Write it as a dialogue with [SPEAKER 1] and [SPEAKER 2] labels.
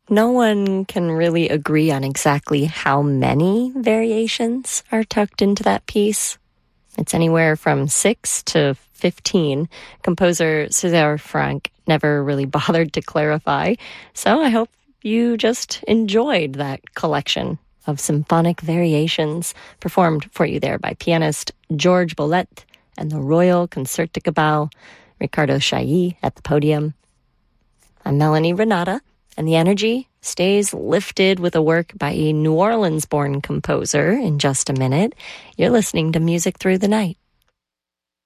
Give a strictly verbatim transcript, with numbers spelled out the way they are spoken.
[SPEAKER 1] No one can really agree on exactly how many variations are tucked into that piece. It's anywhere from six to fifteen. Composer César Franck never really bothered to clarify, so I hope you just enjoyed that collection of symphonic variations performed for you there by pianist Georges Bolet and the Royal Concertgebouw, Ricardo Chailly at the podium. I'm Melanie Renata, and the energy stays lifted with a work by a New Orleans-born composer in just a minute. You're listening to Music Through the Night.